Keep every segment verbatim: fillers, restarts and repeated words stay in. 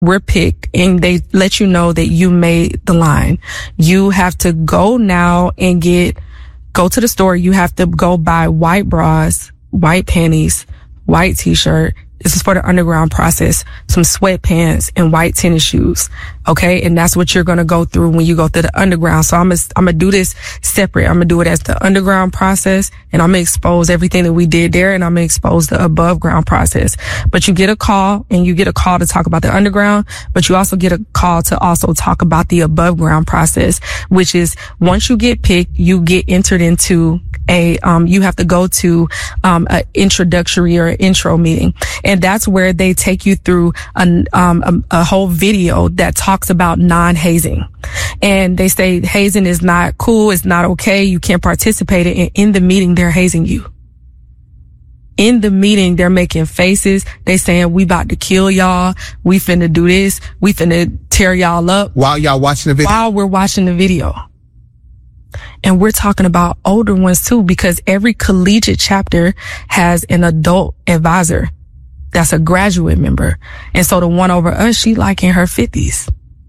we're picked and they let you know that you made the line. You have to go now and get, go to the store. You have to go buy white bras, white panties, white t-shirt. This is for the underground process, some sweatpants and white tennis shoes. Okay. And that's what you're going to go through when you go through the underground. So I'm going to, I'm going to do this separate. I'm going to do it as the underground process, and I'm going to expose everything that we did there, and I'm going to expose the above ground process. But you get a call, and you get a call to talk about the underground, but you also get a call to also talk about the above ground process, which is once you get picked, you get entered into a, um, you have to go to, um, an introductory or intro meeting. And that's where they take you through an, um, a, a whole video that talks about non-hazing. And they say hazing is not cool. It's not okay. You can't participate in, in the meeting. They're hazing you. In the meeting, they're making faces. They saying, we about to kill y'all. We finna do this. We finna tear y'all up. While y'all watching the video? While we're watching the video. And we're talking about older ones too, because every collegiate chapter has an adult advisor that's a graduate member. And so the one over us, she like in her fifties.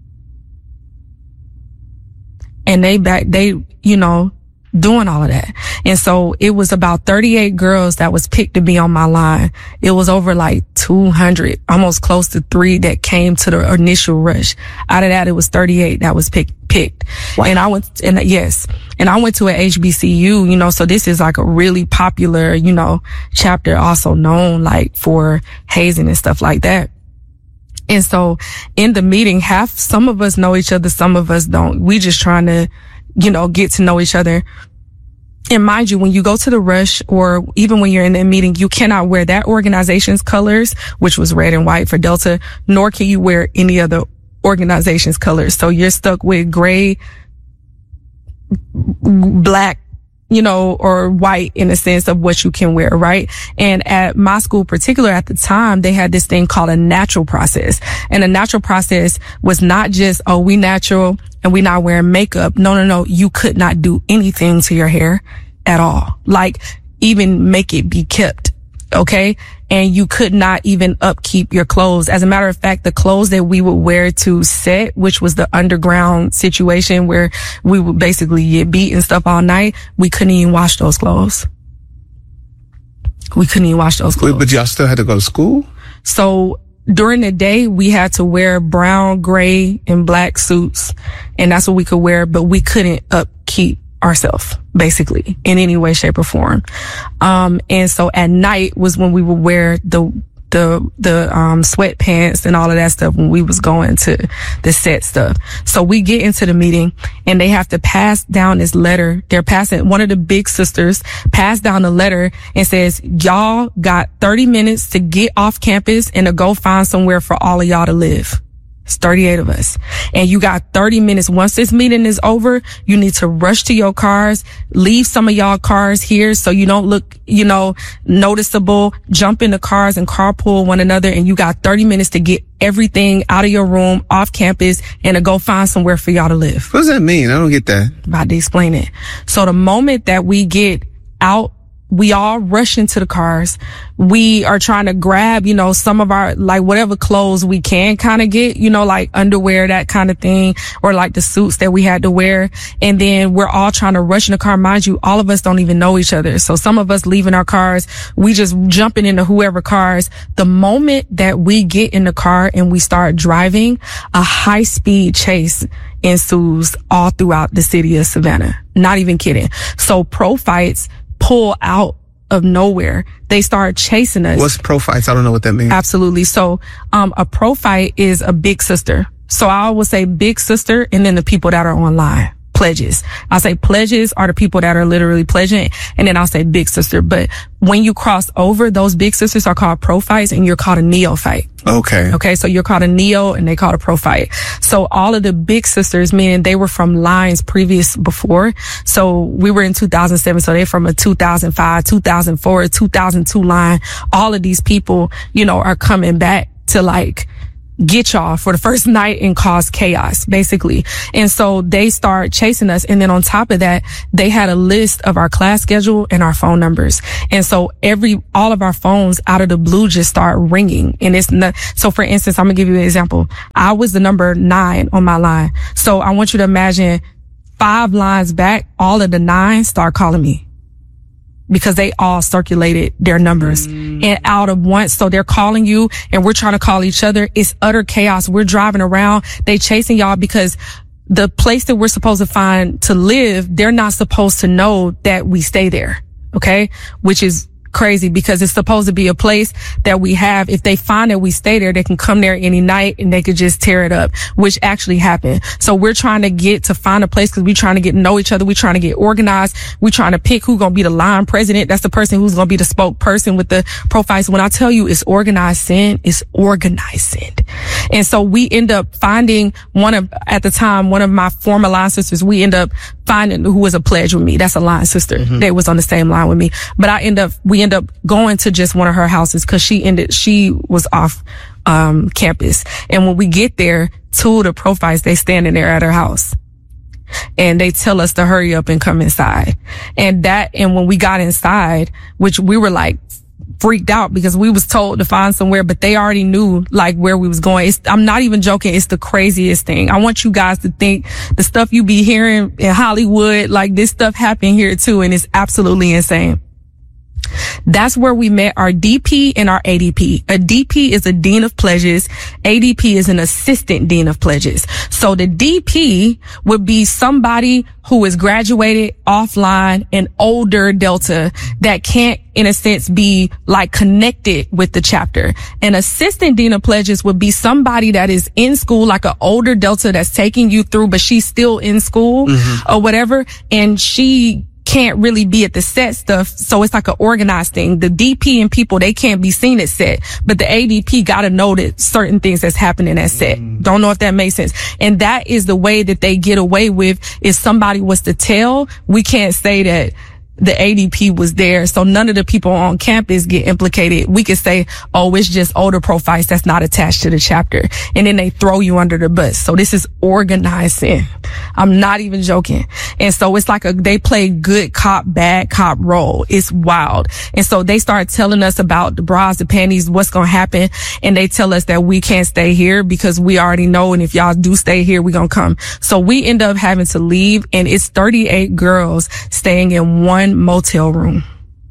And they back, they, you know, doing all of that. And so it was about thirty-eight girls that was picked to be on my line. It was over like two hundred, almost close to three that came to the initial rush. Out of that, it was thirty-eight that was picked, picked. Wow. And I went, and yes, and I went to an H B C U, you know, so this is like a really popular, you know, chapter, also known like for hazing and stuff like that. And so in the meeting, half, some of us know each other, some of us don't. We just trying to, you know, get to know each other. And mind you, when you go to the rush, or even when you're in a meeting, you cannot wear that organization's colors, which was red and white for Delta, nor can you wear any other organization's colors. So you're stuck with gray, black, you know, or white in a sense of what you can wear, right? And at my school, particular at the time, they had this thing called a natural process. And a natural process was not just, oh, we natural and we not wearing makeup. No, no, no. You could not do anything to your hair at all. Like even make it be kept. Okay. And you could not even upkeep your clothes. As a matter of fact, the clothes that we would wear to set, which was the underground situation where we would basically get beat and stuff all night, we couldn't even wash those clothes. We couldn't even wash those clothes. But y'all still had to go to school? So during the day, we had to wear brown, gray, and black suits. And that's what we could wear, but we couldn't upkeep ourselves, basically, in any way, shape, or form. Um, and so at night was when we would wear the, the, the, um, sweatpants and all of that stuff when we was going to the set stuff. So we get into the meeting and they have to pass down this letter. They're passing, one of the big sisters passed down the letter and says, y'all got thirty minutes to get off campus and to go find somewhere for all of y'all to live. It's thirty-eight of us. And you got thirty minutes. Once this meeting is over, you need to rush to your cars, leave some of y'all cars here so you don't look, you know, noticeable, jump in the cars and carpool one another. And you got thirty minutes to get everything out of your room, off campus, and to go find somewhere for y'all to live. What does that mean? I don't get that. About to explain it. So the moment that we get out, we all rush into the cars. We are trying to grab, you know, some of our, like, whatever clothes we can kind of get, you know, like underwear, that kind of thing, or like the suits that we had to wear. And then we're all trying to rush in the car. Mind you, all of us don't even know each other. So some of us leaving our cars, we just jumping into whoever cars. The moment that we get in the car and we start driving, a high speed chase ensues all throughout the city of Savannah. Not even kidding. So pro fights pull out of nowhere. They start chasing us. What's pro fights? I don't know what that means. Absolutely. So, um, a pro fight is a big sister. So I always say big sister and then the people that are online. Pledges. I'll say pledges are the people that are literally pledging, and then I'll say big sister. But when you cross over, those big sisters are called pro fights and you're called a neophyte. Okay. Okay. So you're called a neo and they called a pro fight. So all of the big sisters, meaning they were from lines previous before. So we were in two thousand seven. So they're from a two thousand five, two thousand four, two thousand two line. All of these people, you know, are coming back to like get y'all for the first night and cause chaos, basically. And so they start chasing us. And then on top of that, they had a list of our class schedule and our phone numbers. And so every, all of our phones out of the blue just start ringing. And it's not, so for instance, I'm gonna give you an example. I was the number nine on my line. So I want you to imagine five lines back, all of the nine start calling me, because they all circulated their numbers mm. and out of one. So they're calling you and we're trying to call each other. It's utter chaos. We're driving around. They chasing y'all because the place that we're supposed to find to live, they're not supposed to know that we stay there. Okay. Which is crazy, because it's supposed to be a place that we have. If they find that we stay there, they can come there any night and they could just tear it up, which actually happened. So we're trying to get to find a place because we're trying to get to know each other. We're trying to get organized. We're trying to pick who's going to be the line president. That's the person who's going to be the spokesperson with the profiles. When I tell you it's organized sin, it's organized sin. And so we end up finding one of, at the time, one of my former line sisters, we end up finding who was a pledge with me. That's a line sister. Mm-hmm. They was on the same line with me. But I end up, we end up going to just one of her houses because she ended, she was off, um, campus. And when we get there, two of the profiles, they standing there at her house. And they tell us to hurry up and come inside. And that, and when we got inside, which we were like, freaked out because we was told to find somewhere, but they already knew like where we was going. It's, I'm not even joking. It's the craziest thing. I want you guys to think the stuff you be hearing in Hollywood, like this stuff happened here too. And it's absolutely insane. That's where we met our D P and our A D P. A D P is a dean of pledges. A D P is an assistant dean of pledges. So the D P would be somebody who is graduated offline, an older Delta that can't, in a sense, be like connected with the chapter. An assistant dean of pledges would be somebody that is in school, like an older Delta that's taking you through, but she's still in school mm-hmm. or whatever. And she can't really be at the set stuff. So it's like an organized thing. The D P and people, they can't be seen at set, but the A D P got to know that certain things that's happening at set. Mm. Don't know if that makes sense. And that is the way that they get away with, if somebody was to tell, we can't say that the A D P was there. So none of the people on campus get implicated. We could say, oh, it's just older profiles that's not attached to the chapter. And then they throw you under the bus. So this is organized sin. I'm not even joking. And so it's like a, they play good cop, bad cop role. It's wild. And so they start telling us about the bras, the panties, what's going to happen. And they tell us that we can't stay here because we already know. And if y'all do stay here, we're going to come. So we end up having to leave, and it's thirty-eight girls staying in one motel room.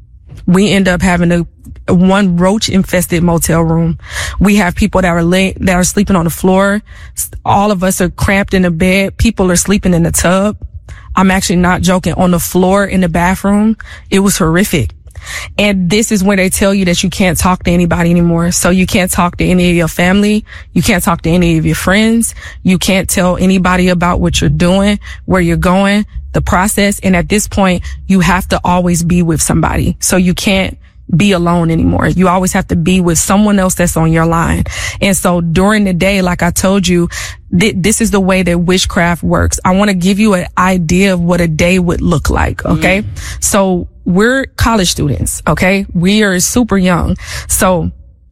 We end up having a, a one roach infested motel room. We have people that are lay, that are sleeping on the floor. All of us are cramped in the bed. People are sleeping in the tub. I'm actually not joking, on the floor in the bathroom. It was horrific. And this is when they tell you that you can't talk to anybody anymore. So you can't talk to any of your family. You can't talk to any of your friends. You can't tell anybody about what you're doing, where you're going, the process. And at this point, you have to always be with somebody. So you can't be alone anymore. You always have to be with someone else that's on your line. And so during the day, like I told you, th- this is the way that witchcraft works. I want to give you an idea of what a day would look like. Okay. Mm. So we're college students. Okay. We are super young. So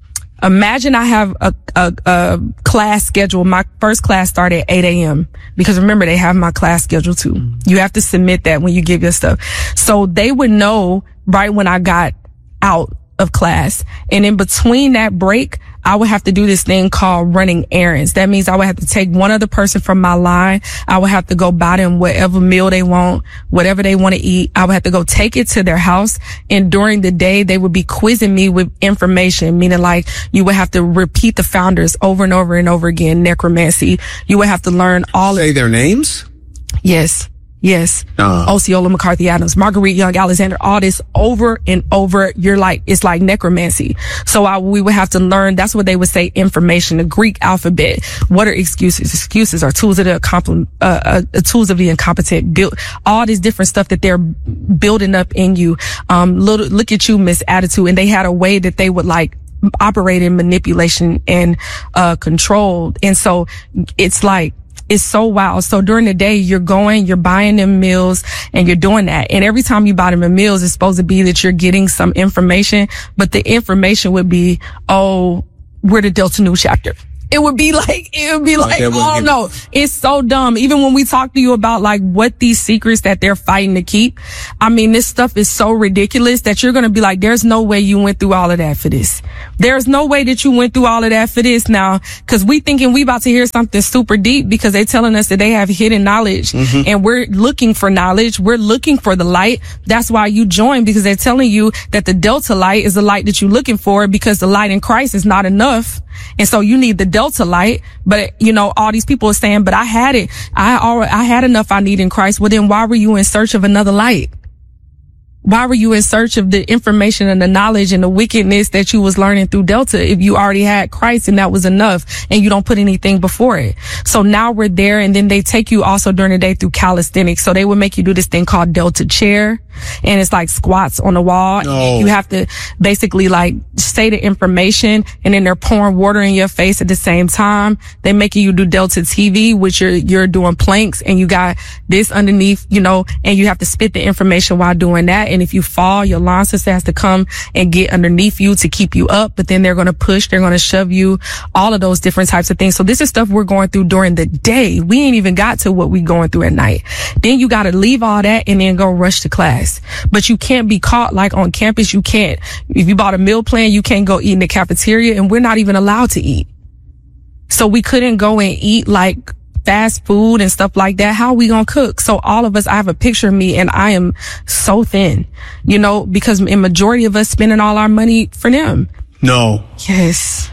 imagine I have a, a, a class schedule. My first class started at eight a.m. because remember, they have my class schedule too. Mm. You have to submit that when you give your stuff. So they would know right when I got out of class. And in between that break, I would have to do this thing called running errands. That means I would have to take one other person from my line. I would have to go buy them whatever meal they want, whatever they want to eat. I would have to go take it to their house. And during the day, they would be quizzing me with information, meaning like you would have to repeat the founders over and over and over again. Necromancy. You would have to learn all. Say their names? Yes. Yes. Uh. Osceola McCarthy Adams, Marguerite Young Alexander, all this over and over. You're like, it's like necromancy. So I, we would have to learn. That's what they would say. Information, the Greek alphabet. What are excuses? Excuses are tools of the compl- uh, uh, tools of the incompetent. Build all this different stuff that they're building up in you. Um, look, look at you, Miss Attitude. And they had a way that they would like operate in manipulation and, uh, control. And so it's like, it's so wild. So during the day, you're going, you're buying them meals and you're doing that. And every time you buy them meals, it's supposed to be that you're getting some information, but the information would be, oh, we're the Delta New chapter. It would be like, it would be like, they wouldn't oh give- no, it's so dumb. Even when we talk to you about like what these secrets that they're fighting to keep, I mean, this stuff is so ridiculous that you're going to be like, there's no way you went through all of that for this. There's no way that you went through all of that for this now, cause we thinking we about to hear something super deep because they telling us that they have hidden knowledge Mm-hmm. and we're looking for knowledge. We're looking for the light. That's why you join, because they're telling you that the Delta light is the light that you're looking for, because the light in Christ is not enough. And so you need the Delta light. But, you know, all these people are saying, but I had it. I already, I had enough I need in Christ. Well, then why were you in search of another light? Why were you in search of the information and the knowledge and the wickedness that you was learning through Delta if you already had Christ and that was enough and you don't put anything before it? So now we're there, and then they take you also during the day through calisthenics. So they would make you do this thing called Delta chair, and it's like squats on the wall. No. You have to basically like say the information, and then they're pouring water in your face at the same time. They making you do Delta T V, which you're, you're doing planks, and you got this underneath, you know, and you have to spit the information while doing that. And if you fall, your line sister has to come and get underneath you to keep you up. But then they're going to push, they're going to shove you, all of those different types of things. So this is stuff we're going through during the day. We ain't even got to what we going through at night. Then you got to leave all that and then go rush to class. But you can't be caught like on campus. You can't, if you bought a meal plan, you can't go eat in the cafeteria, and we're not even allowed to eat. So we couldn't go and eat like fast food and stuff like that. How are we gonna cook? So all of us, I have a picture of me and I am so thin, you know, because in majority of us spending all our money for them. No. Yes.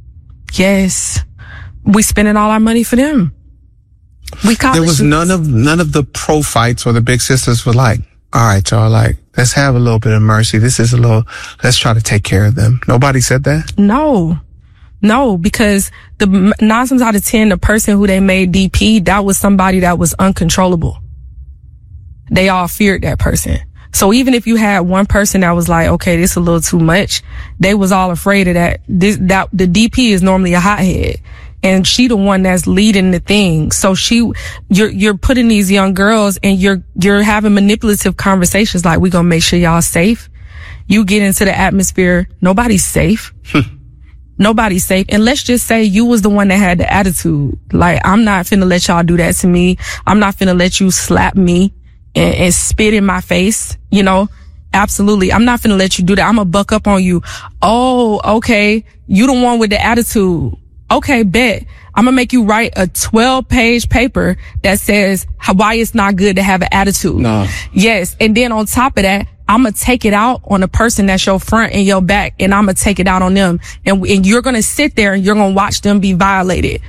Yes. We spending all our money for them. We college There was students. none of, none of the pro fights or the big sisters were like, all right, y'all, like, let's have a little bit of mercy. This is a little, let's try to take care of them. Nobody said that? No. No, because the nine times out of ten, the person who they made D P, that was somebody that was uncontrollable. They all feared that person. So even if you had one person that was like, okay, this is a little too much, they was all afraid of that. This, that, the D P is normally a hothead. And she the one that's leading the thing. So she, you're, you're putting these young girls and you're, you're having manipulative conversations like, we gonna make sure y'all safe. You get into the atmosphere. Nobody's safe. Nobody's safe. And let's just say you was the one that had the attitude. Like, I'm not finna let y'all do that to me. I'm not finna let you slap me and, and spit in my face. You know, absolutely. I'm not finna let you do that. I'm gonna buck up on you. Oh, okay. You the one with the attitude. Okay, bet. I'm gonna make you write a twelve page paper that says how, why it's not good to have an attitude. No. Yes. And then on top of that, I'm gonna take it out on the person that's your front and your back, and I'm gonna take it out on them. And, and you're gonna sit there and you're gonna watch them be violated.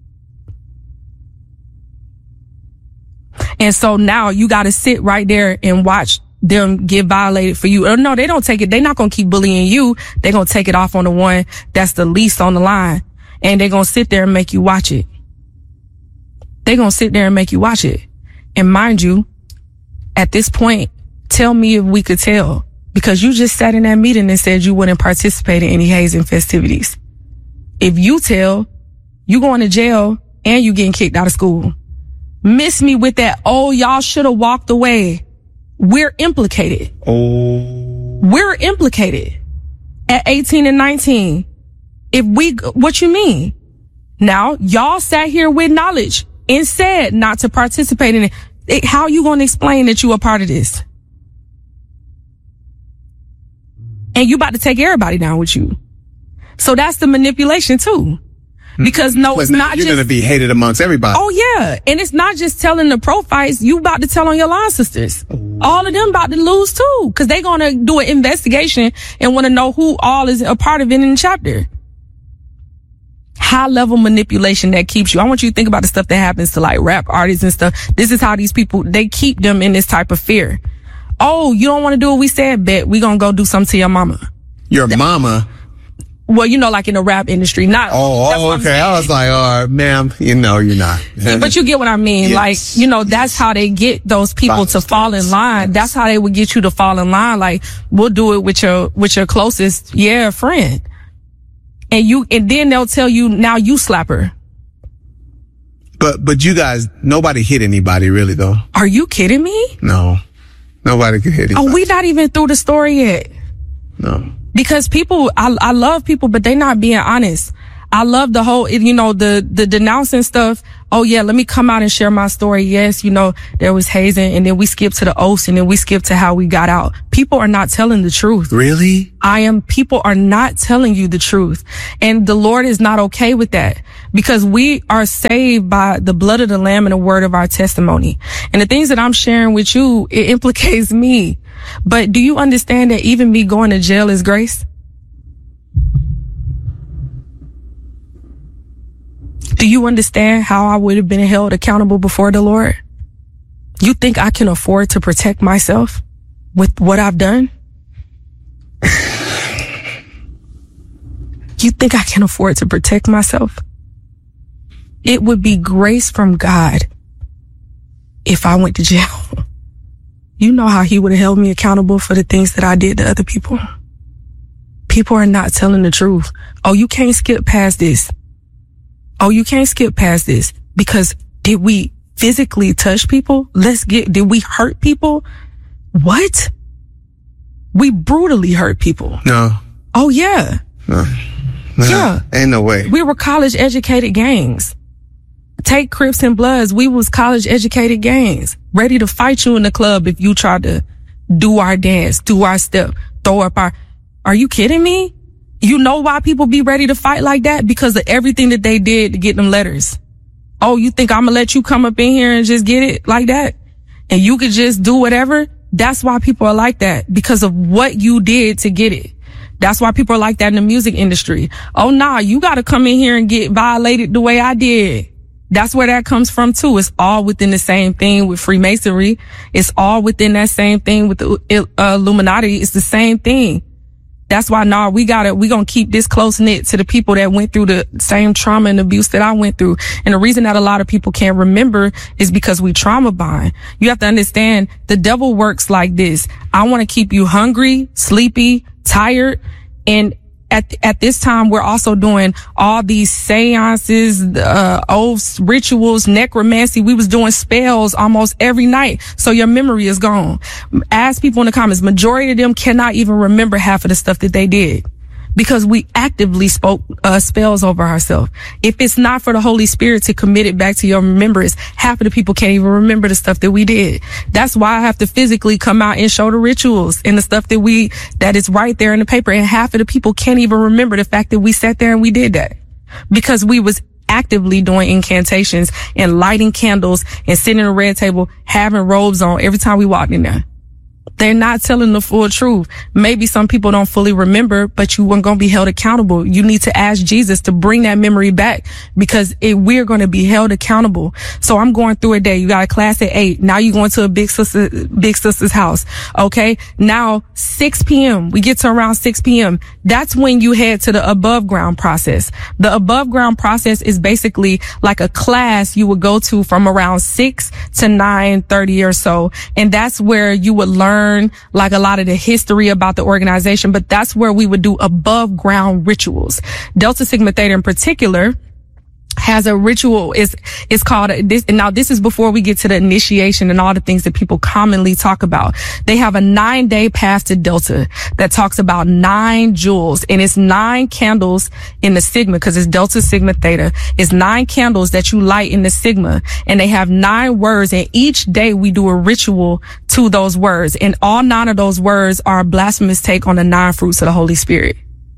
And so now you gotta sit right there and watch them get violated for you. Or no, they don't take it. They're not gonna keep bullying you. They're gonna take it off on the one that's the least on the line. And they're gonna sit there and make you watch it. They're gonna sit there and make you watch it. And mind you, at this point, tell me if we could tell, because you just sat in that meeting and said you wouldn't participate in any hazing festivities. If you tell, you going to jail and you getting kicked out of school. Miss me with that, oh, y'all should have walked away. We're implicated. Oh. We're implicated at eighteen and nineteen. If we, what you mean? Now, y'all sat here with knowledge and said not to participate in it. it how you going to explain that you a part of this? And you about to take everybody down with you. So that's the manipulation too. Because no, Well, it's not you're just. going to be hated amongst everybody. Oh yeah. And it's not just telling the pro fights. You about to tell on your line sisters. Ooh. All of them about to lose too. Cause they going to do an investigation and want to know who all is a part of it in the chapter. High level manipulation that keeps you. I want you to think about the stuff that happens to like rap artists and stuff. This is how these people, they keep them in this type of fear. Oh, you don't want to do what we said? Bet we gonna go do something to your mama. Your mama. Well, you know, like in the rap industry, not. Oh, that's oh what I'm okay. saying. I was like, oh, ma'am, you know, you're not. But you get what I mean. Yes. Like, you know, that's how they get those people to fall in line. That's how they would get you to fall in line. Like, we'll do it with your, with your closest, yeah, friend. And you, and then they'll tell you, now you slap her. But, but you guys, nobody hit anybody really though. Are you kidding me? No. Nobody could hit anybody. Oh, we not even through the story yet. No. Because people, I, I love people, but they not being honest. I love the whole, you know, the, the denouncing stuff. Oh yeah, let me come out and share my story. Yes, you know, there was hazing, and then we skip to the oaths, and then we skip to how we got out. People are not telling the truth. Really? I am, people are not telling you the truth. And the Lord is not okay with that, because we are saved by the blood of the Lamb and the word of our testimony. And the things that I'm sharing with you, it implicates me. But do you understand that even me going to jail is grace? Do you understand how I would have been held accountable before the Lord? You think I can afford to protect myself with what I've done? You think I can afford to protect myself? It would be grace from God if I went to jail. You know how he would have held me accountable for the things that I did to other people. People are not telling the truth. Oh, you can't skip past this. Oh, you can't skip past this because did we physically touch people? Let's get, did we hurt people? What? We brutally hurt people. No. Oh, yeah. No. No. Yeah. Ain't no way. We were college educated gangs. Take Crips and Bloods. We was college educated gangs ready to fight you in the club if you tried to do our dance, do our step, throw up our, are you kidding me? You know why people be ready to fight like that? Because of everything that they did to get them letters. Oh, you think I'm gonna let you come up in here and just get it like that? And you could just do whatever? That's why people are like that, because of what you did to get it. That's why people are like that in the music industry. Oh, nah, you gotta come in here and get violated the way I did. That's where that comes from too. It's all within the same thing with Freemasonry. It's all within that same thing with the uh, Illuminati. It's the same thing. That's why, nah, we gotta, we gonna keep this close knit to the people that went through the same trauma and abuse that I went through. And the reason that a lot of people can't remember is because we trauma bond. You have to understand the devil works like this. I want to keep you hungry, sleepy, tired. And at, at this time, we're also doing all these seances, uh, oaths, rituals, necromancy. We was doing spells almost every night. So your memory is gone. Ask people in the comments, majority of them cannot even remember half of the stuff that they did because we actively spoke uh, spells over ourselves. If it's not for the Holy Spirit to commit it back to your remembrance, half of the people can't even remember the stuff that we did. That's why I have to physically come out and show the rituals and the stuff that we, that is right there in the paper. And half of the people can't even remember the fact that we sat there and we did that because we was actively doing incantations and lighting candles and sitting at a red table, having robes on every time we walked in there. They're not telling the full truth. Maybe some people don't fully remember, but you weren't going to be held accountable. You need to ask Jesus to bring that memory back because it, we're going to be held accountable. So I'm going through a day. You got a class at eight. Now you're going to a big sister, big sister's house. Okay. Now six p.m. We get to around six p.m. That's when you head to the above ground process. The above ground process is basically like a class you would go to from around six to nine thirty or so. And that's where you would learn like a lot of the history about the organization, but that's where we would do above ground rituals. Delta Sigma Theta in particular has a ritual. It's, it's called this. And now this is before we get to the initiation and all the things that people commonly talk about. They have a nine day path to Delta that talks about nine jewels, and it's nine candles in the Sigma because it's Delta Sigma Theta. It's nine candles that you light in the Sigma, and they have nine words, and each day we do a ritual to those words, and all nine of those words are a blasphemous take on the nine fruits of the Holy Spirit.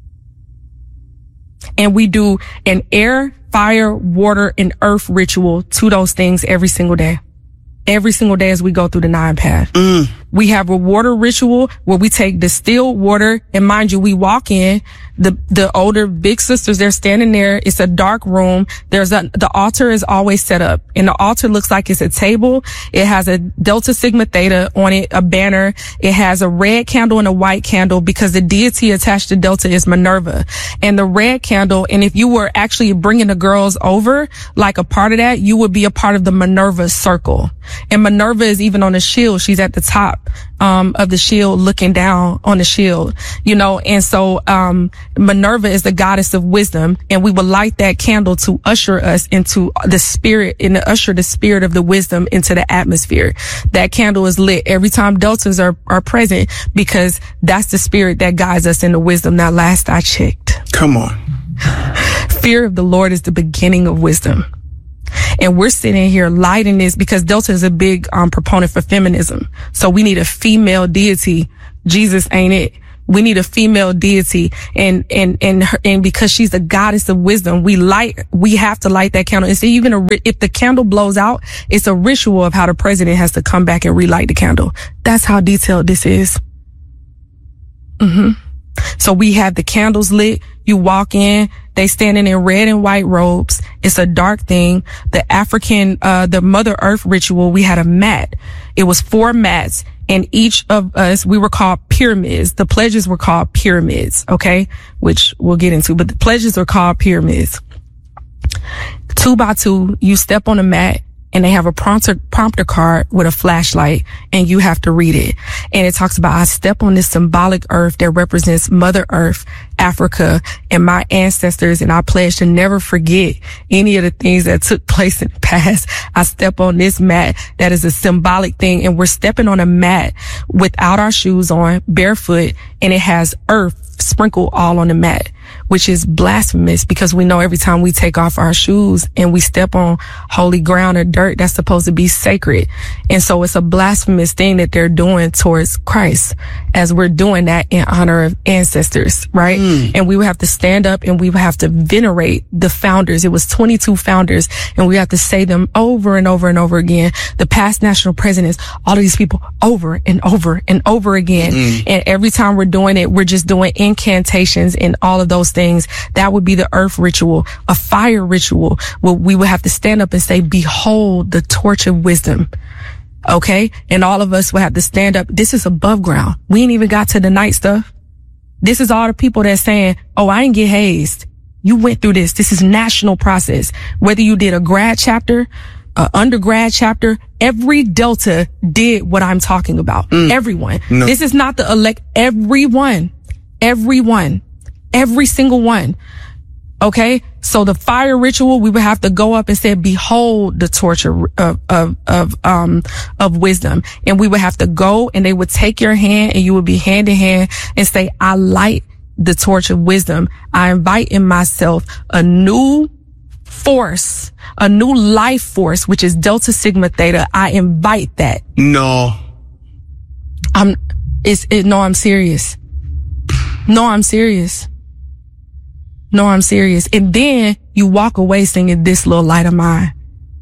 And we do an air, fire, water, and earth ritual to those things every single day. Every single day as we go through the nine path. Mm. We have a water ritual where we take distilled water, and mind you, we walk in, the, the older big sisters, they're standing there. It's a dark room. There's a, the altar is always set up, and the altar looks like it's a table. It has a Delta Sigma Theta on it, a banner. It has a red candle and a white candle because the deity attached to Delta is Minerva. And the red candle, and if you were actually bringing the girls over, like a part of that, you would be a part of the Minerva circle. And Minerva is even on the shield. She's at the top, um, of the shield looking down on the shield, you know, and so, um, Minerva is the goddess of wisdom, and we will light that candle to usher us into the spirit and to usher the spirit of the wisdom into the atmosphere. That candle is lit every time Deltas are, are present because that's the spirit that guides us in the wisdom. Now, last I checked. Come on. Fear of the Lord is the beginning of wisdom. And we're sitting here lighting this because Delta is a big um, proponent for feminism. So we need a female deity. Jesus ain't it. We need a female deity. And, and, and, her, and because she's the goddess of wisdom, we light, we have to light that candle. And so even a, if the candle blows out, it's a ritual of how the president has to come back and relight the candle. That's how detailed this is. Mm-hmm. So we have the candles lit. You walk in, they standing in red and white robes. It's a dark thing. The African, uh, the Mother Earth ritual, we had a mat. It was four mats, and each of us, we were called pyramids. The pledges were called pyramids, okay? Which we'll get into, but the pledges are called pyramids. Two by two, you step on a mat, and they have a prompter, prompter card with a flashlight, and you have to read it. And it talks about, I step on this symbolic earth that represents Mother Earth, Africa, and my ancestors, and I pledge to never forget any of the things that took place in the past. I step on this mat that is a symbolic thing, and we're stepping on a mat without our shoes on, barefoot, and it has earth sprinkled all on the mat, which is blasphemous because we know every time we take off our shoes and we step on holy ground or dirt, that's supposed to be sacred. And so it's a blasphemous thing that they're doing towards Christ as we're doing that in honor of ancestors, right? Mm. And we would have to stand up and we would have to venerate the founders. It was twenty-two founders, and we have to say them over and over and over again. The past national presidents, all of these people over and over and over again. Mm. And every time we're doing it, we're just doing incantations and all of those things. That would be the earth ritual. A fire ritual where we would have to stand up and say, behold the torch of wisdom. Okay. And all of us would have to stand up. This is above ground. We ain't even got to the night stuff. This is all the people that's saying, oh, I didn't get hazed. You went through this. This is national process. Whether you did a grad chapter, a undergrad chapter, every Delta did what I'm talking about. Mm. Everyone. No. This is not the elect. Everyone. Everyone. Every single one. Okay. So the fire ritual, we would have to go up and say, behold the torch of, of, of, of, um, of wisdom. And we would have to go, and they would take your hand, and you would be hand in hand and say, I light the torch of wisdom. I invite in myself a new force, a new life force, which is Delta Sigma Theta. I invite that. No. I'm, it's, it, no, I'm serious. No, I'm serious. No, I'm serious. And then you walk away singing This Little Light of Mine.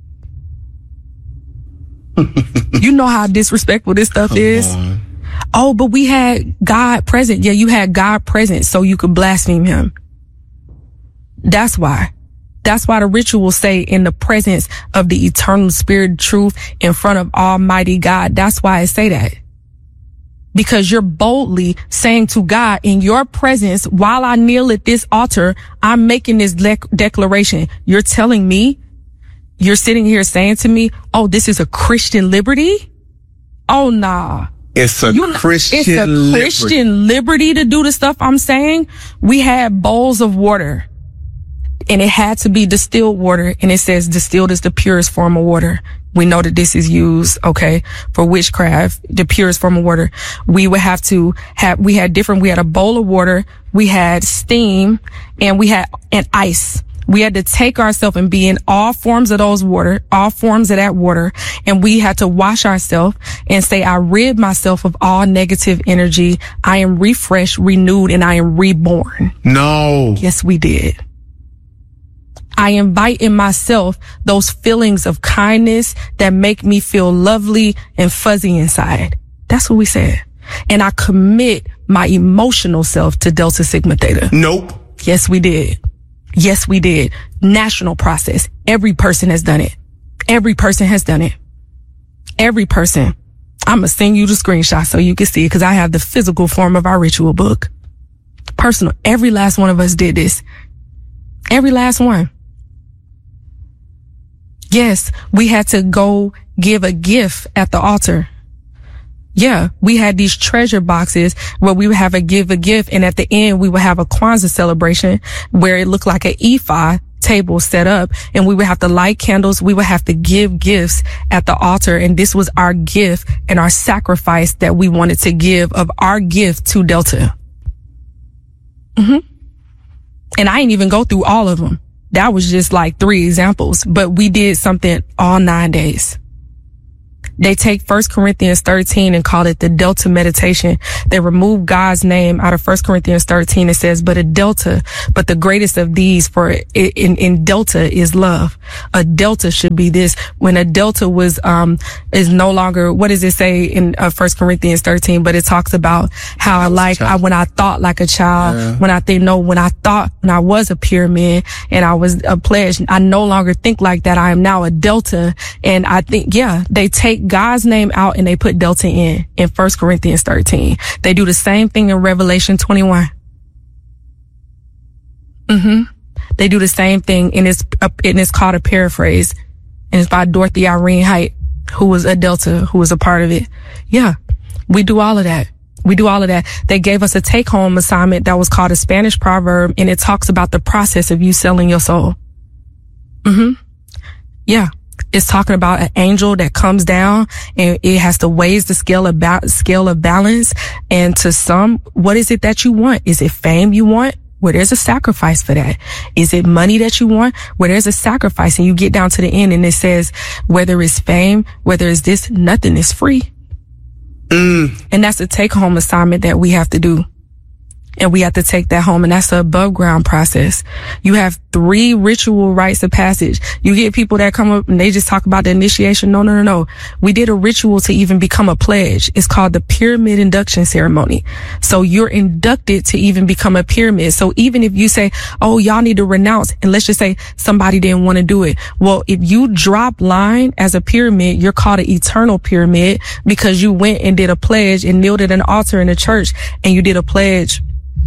You know how disrespectful this stuff Come is. On. Oh, but we had God present. Yeah, you had God present so you could blaspheme him. That's why. That's why the rituals say in the presence of the eternal spirit of truth in front of Almighty God. That's why I say that. Because you're boldly saying to God, in your presence, while I kneel at this altar, I'm making this le- declaration. You're telling me, you're sitting here saying to me, oh, this is a Christian liberty? Oh, nah. It's a you, Christian It's a liberty. Christian liberty to do the stuff I'm saying. We had bowls of water, and it had to be distilled water, and it says distilled is the purest form of water. We know that this is used, okay, for witchcraft, the purest form of water. We would have to have, we had different, we had a bowl of water, we had steam, and we had an ice. We had to take ourselves and be in all forms of those water, all forms of that water, and we had to wash ourselves and say, I rid myself of all negative energy. I am refreshed, renewed, and I am reborn. No. Yes, we did. I invite in myself those feelings of kindness that make me feel lovely and fuzzy inside. That's what we said. And I commit my emotional self to Delta Sigma Theta. Nope. Yes, we did. Yes, we did. National process. Every person has done it. Every person has done it. Every person. I'm going to send you the screenshot so you can see it, because I have the physical form of our ritual book. Personal. Every last one of us did this. Every last one. Yes, we had to go give a gift at the altar. Yeah, we had these treasure boxes where we would have a give a gift, and at the end we would have a Kwanzaa celebration where it looked like an ephah table set up, and we would have to light candles. We would have to give gifts at the altar, and this was our gift and our sacrifice that we wanted to give of our gift to Delta. Mm-hmm. And I didn't even go through all of them. That was just like three examples, but we did something all nine days. They take First Corinthians thirteen and call it the Delta meditation. They remove God's name out of First Corinthians thirteen. It says, but a Delta, but the greatest of these for in, in Delta is love. A Delta should be this. When a Delta was, um, is no longer, what does it say in uh, First Corinthians thirteen? But it talks about how I like, I, when I thought like a child, yeah. when I think, no, when I thought, when I was a pyramid and I was a pledge, I no longer think like that. I am now a Delta. And I think, yeah, they take God's name out and they put Delta in, in First Corinthians thirteen. They do the same thing in Revelation twenty-one. Mm-hmm. They do the same thing and it's, a, and it's called a paraphrase. And it's by Dorothy Irene Height, who was a Delta, who was a part of it. Yeah. We do all of that. We do all of that. They gave us a take home assignment that was called a Spanish proverb, and it talks about the process of you selling your soul. Mm-hmm. Yeah. It's talking about an angel that comes down and it has to weigh the scale of ba- scale of balance. And to some, what is it that you want? Is it fame you want? Where there's a sacrifice for that. Is it money that you want? Where there's a sacrifice, and you get down to the end and it says, whether it's fame, whether it's this, nothing is free. Mm. And that's a take home assignment that we have to do. And we have to take that home, and that's the above ground process. You have three ritual rites of passage. You get people that come up and they just talk about the initiation. No, no, no, no. We did a ritual to even become a pledge. It's called the pyramid induction ceremony. So you're inducted to even become a pyramid. So even if you say, oh, y'all need to renounce, and let's just say somebody didn't want to do it. Well, if you drop line as a pyramid, you're called an eternal pyramid because you went and did a pledge and kneeled at an altar in the church and you did a pledge.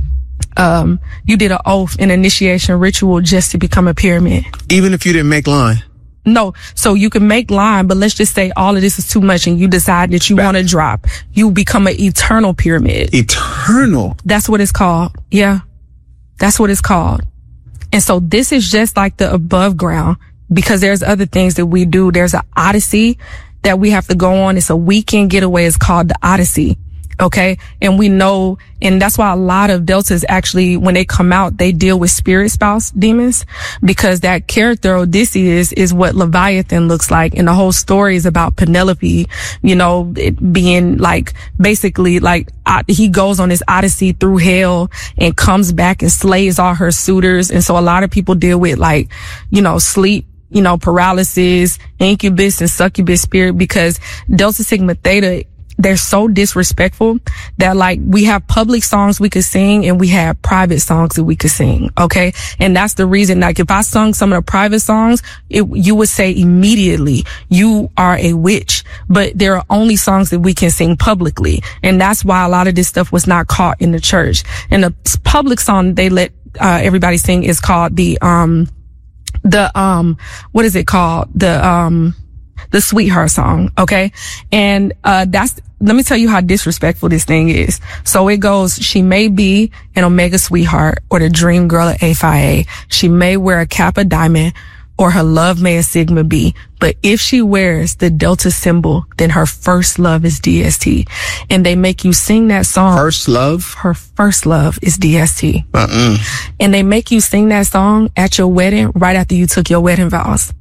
Um, you did an oath, an initiation ritual just to become a pyramid. Even if you didn't make line? No. So you can make line, but let's just say all of this is too much and you decide that you want to drop. You become an eternal pyramid. Eternal? That's what it's called. Yeah. That's what it's called. And so this is just like the above ground, because there's other things that we do. There's an Odyssey that we have to go on. It's a weekend getaway. It's called the Odyssey. Okay. And we know, and that's why a lot of Deltas actually, when they come out, they deal with spirit spouse demons, because that character Odysseus is what Leviathan looks like. And the whole story is about Penelope, you know, it being like, basically like, uh, he goes on this odyssey through hell and comes back and slays all her suitors. And so a lot of people deal with like, you know, sleep, you know, paralysis, incubus and succubus spirit, because Delta Sigma Theta, they're so disrespectful that like we have public songs we could sing and we have private songs that we could sing. Okay. And that's the reason, like if I sung some of the private songs, it, you would say immediately you are a witch, but there are only songs that we can sing publicly. And that's why a lot of this stuff was not caught in the church. And the public song they let uh, everybody sing is called the, um, the, um, what is it called? The, um, the sweetheart song. Okay. And, uh, that's, let me tell you how disrespectful this thing is. So it goes, she may be an Omega sweetheart or the dream girl at A five A. She may wear a Kappa diamond or her love may a Sigma B. But if she wears the Delta symbol, then her first love is D S T. And they make you sing that song. First love? Her first love is D S T. Uh-uh. And they make you sing that song at your wedding right after you took your wedding vows.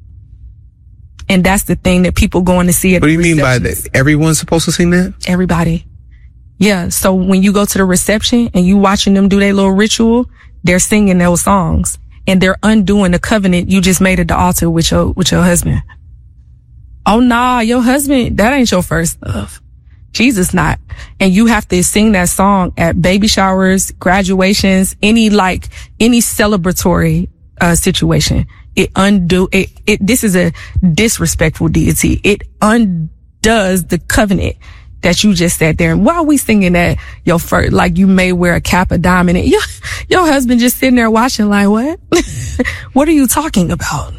And that's the thing that people going to see at What do you mean by that? Everyone's supposed to sing that? Everybody. Yeah. So when you go to the reception and you watching them do their little ritual, they're singing those songs and they're undoing the covenant you just made at the altar with your, with your husband. Oh, nah, your husband, that ain't your first love. Jesus not. And you have to sing that song at baby showers, graduations, any like, any celebratory, uh, situation. It undo it, it, this is a disrespectful deity. It undoes the covenant that you just sat there. And while we singing that, your first, like you may wear a Kappa diamond and your, your husband just sitting there watching like, what? What are you talking about?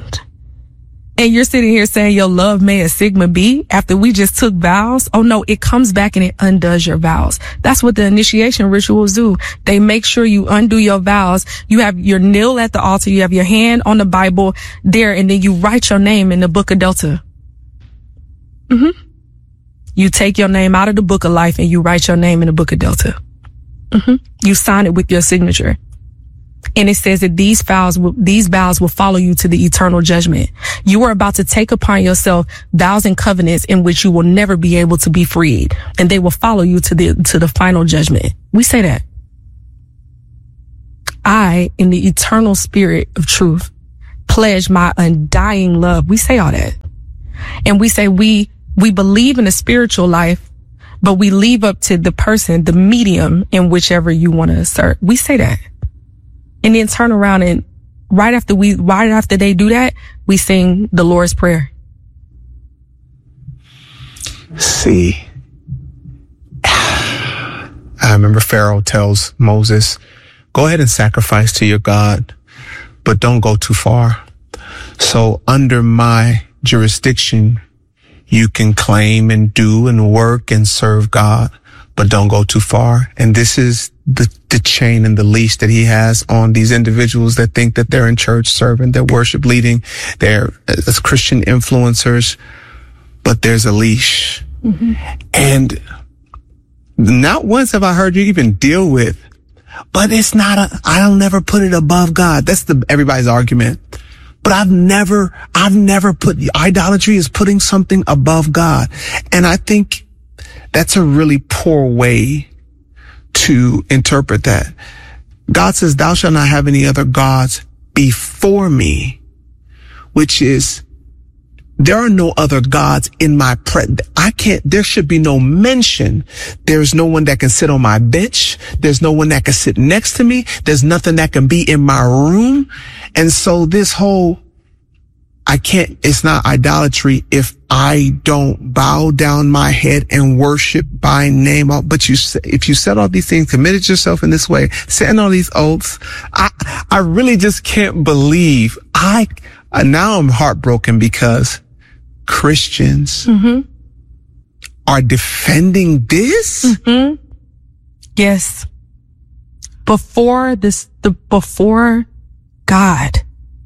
And you're sitting here saying your love may a Sigma B after we just took vows. Oh no, it comes back and it undoes your vows. That's what the initiation rituals do. They make sure you undo your vows. You have your kneel at the altar. You have your hand on the Bible there, and then you write your name in the book of Delta. Mm-hmm. You take your name out of the book of life and you write your name in the book of Delta. Mm-hmm. You sign it with your signature. And it says that these vows, will, these vows will follow you to the eternal judgment. You are about to take upon yourself vows and covenants in which you will never be able to be freed, and they will follow you to the, to the final judgment. We say that. I, in the eternal spirit of truth, pledge my undying love. We say all that. And we say we, we believe in a spiritual life, but we leave up to the person, the medium in whichever you want to assert. We say that. And then turn around and right after we, right after they do that, we sing the Lord's Prayer. See, I remember Pharaoh tells Moses, go ahead and sacrifice to your God, but don't go too far. So under my jurisdiction, you can claim and do and work and serve God, but don't go too far. And this is the, the chain and the leash that he has on these individuals that think that they're in church serving, they're worship leading, they're as Christian influencers, but there's a leash. Mm-hmm. And not once have I heard you even deal with, but it's not a, I'll never put it above God. That's the, everybody's argument. But I've never, I've never put, idolatry is putting something above God. And I think that's a really poor way to interpret that. God says, thou shalt not have any other gods before me, which is, there are no other gods in my presence. I can't, there should be no mention. There's no one that can sit on my bench. There's no one that can sit next to me. There's nothing that can be in my room. And so this whole, I can't, it's not idolatry if I don't bow down my head and worship by name. But you, if you said all these things, committed yourself in this way, setting all these oaths, I, I really just can't believe I, now I'm heartbroken because Christians mm-hmm. are defending this. Mm-hmm. Yes. Before this, the, before God.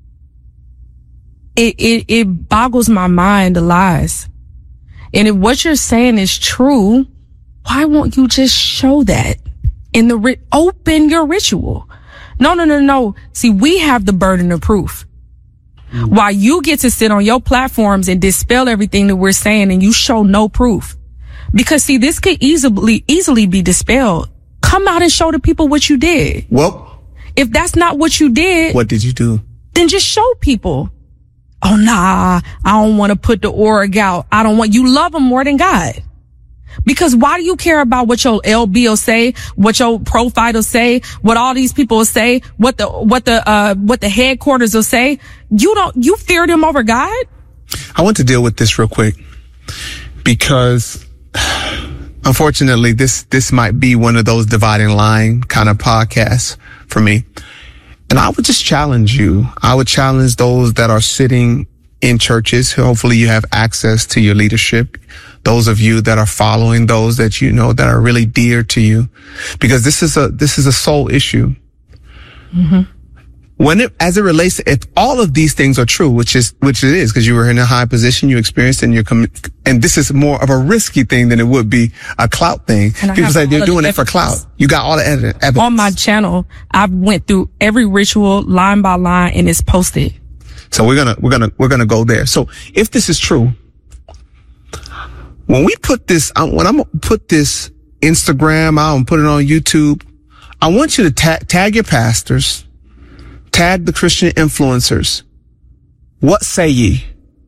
It, it, it boggles my mind, the lies. And if what you're saying is true, why won't you just show that in the, ri- open your ritual? No, no, no, no. See, we have the burden of proof. Mm. While you get to sit on your platforms and dispel everything that we're saying and you show no proof. Because see, this could easily, easily be dispelled. Come out and show the people what you did. Well, if that's not what you did. What did you do? Then just show people. Oh, nah, I don't want to put the org out. I don't want, you love them more than God. Because why do you care about what your L B will say, what your profile will say, what all these people will say, what the, what the, uh, what the headquarters will say? You don't, you fear them over God? I want to deal with this real quick because unfortunately this, this might be one of those dividing line kind of podcasts for me. And I would just challenge you. I would challenge those that are sitting in churches. Hopefully you have access to your leadership. Those of you that are following those that you know that are really dear to you, because this is a, this is a soul issue. Mm-hmm. When it, as it relates to, if all of these things are true, which is, which it is, because you were in a high position, you experienced it, and you're com- and this is more of a risky thing than it would be a clout thing. People say they're doing it for clout. You got all the evidence. On my channel, I went through every ritual line by line and it's posted. So we're gonna, we're gonna, we're gonna go there. So if this is true, when we put this, when I'm gonna put this Instagram out and put it on YouTube, I want you to tag, tag your pastors, tag the Christian influencers. What say ye?